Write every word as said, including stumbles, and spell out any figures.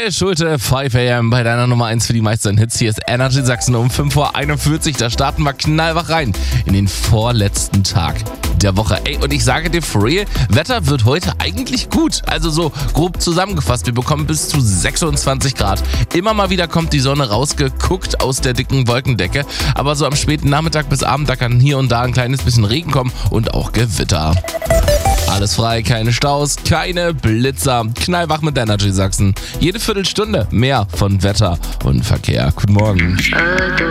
Michael Schulte, fünf a m bei deiner Nummer eins für die meisten Hits. Hier ist Energy Sachsen um fünf Uhr einundvierzig. Da starten wir knallwach rein in den vorletzten Tag der Woche. Ey, und ich sage dir for real, Wetter wird heute eigentlich gut. Also so grob zusammengefasst, wir bekommen bis zu sechsundzwanzig Grad. Immer mal wieder kommt die Sonne rausgeguckt aus der dicken Wolkendecke. Aber so am späten Nachmittag bis Abend, da kann hier und da ein kleines bisschen Regen kommen und auch Gewitter. Alles frei, keine Staus, keine Blitzer. Knallwach mit Energy Sachsen. Jede Viertelstunde mehr von Wetter und Verkehr. Guten Morgen.